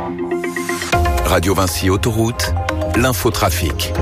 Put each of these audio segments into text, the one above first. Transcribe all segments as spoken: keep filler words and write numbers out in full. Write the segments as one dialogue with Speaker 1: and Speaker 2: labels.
Speaker 1: Radio Vinci Autoroute, l'infotrafic.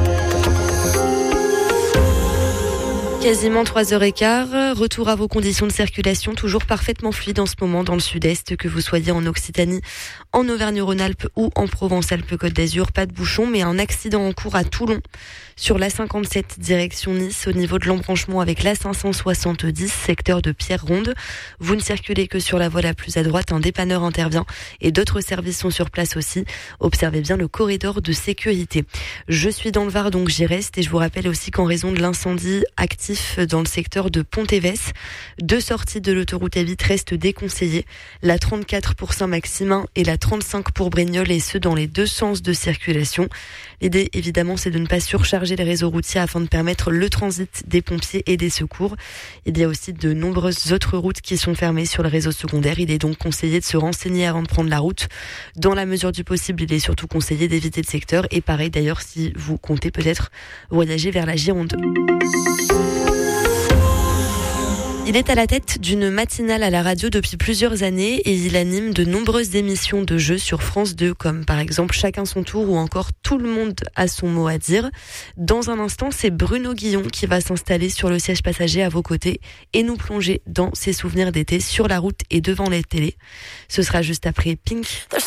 Speaker 2: Quasiment trois heures quinze, retour à vos conditions de circulation, toujours parfaitement fluides en ce moment dans le sud-est, que vous soyez en Occitanie, en Auvergne-Rhône-Alpes ou en Provence-Alpes-Côte d'Azur. Pas de bouchon, mais un accident en cours à Toulon, sur l'A cinquante-sept direction Nice, au niveau de l'embranchement avec l'A cinq cent soixante-dix, secteur de Pierre-Ronde. Vous ne circulez que sur la voie la plus à droite, un dépanneur intervient et d'autres services sont sur place aussi. Observez bien le corridor de sécurité. Je suis dans le Var, donc j'y reste, et je vous rappelle aussi qu'en raison de l'incendie actif dans le secteur de Pont-Évès, deux sorties de l'autoroute A huit restent déconseillées. La trente-quatre pour Saint-Maximin et la trente-cinq pour Brignoles, et ce dans les deux sens de circulation. L'idée, évidemment, c'est de ne pas surcharger les réseaux routiers afin de permettre le transit des pompiers et des secours. Il y a aussi de nombreuses autres routes qui sont fermées sur le réseau secondaire. Il est donc conseillé de se renseigner avant de prendre la route. Dans la mesure du possible, il est surtout conseillé d'éviter le secteur. Et pareil d'ailleurs si vous comptez peut-être voyager vers la Gironde. Il est à la tête d'une matinale à la radio depuis plusieurs années et il anime de nombreuses émissions de jeux sur France deux, comme par exemple Chacun son tour ou encore Tout le monde a son mot à dire. Dans un instant, c'est Bruno Guillon qui va s'installer sur le siège passager à vos côtés et nous plonger dans ses souvenirs d'été sur la route et devant les télés. Ce sera juste après Pink.